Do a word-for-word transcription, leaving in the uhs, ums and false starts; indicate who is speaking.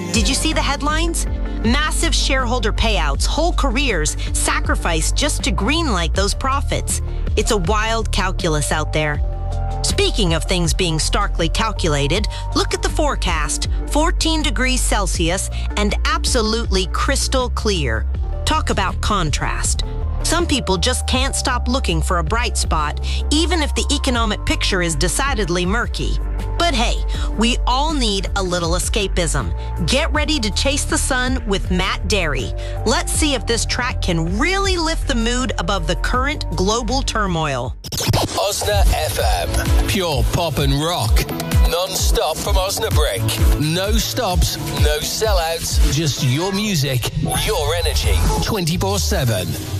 Speaker 1: Did you see the headlines? Massive shareholder payouts, whole careers sacrificed just to greenlight those profits. It's a wild calculus out there. Speaking of things being starkly calculated, look at the forecast. fourteen degrees Celsius and absolutely crystal clear. Talk about contrast. Some people just can't stop looking for a bright spot, even if the economic picture is decidedly murky. But hey, we all need a little escapism. Get ready to chase the sun with Matt Darey. Let's see if this track can really lift the mood above the current global turmoil.
Speaker 2: Osna F M. Pure pop and rock. Non-stop from Osnabrück. No stops, no sellouts. Just your music, your energy. twenty-four seven.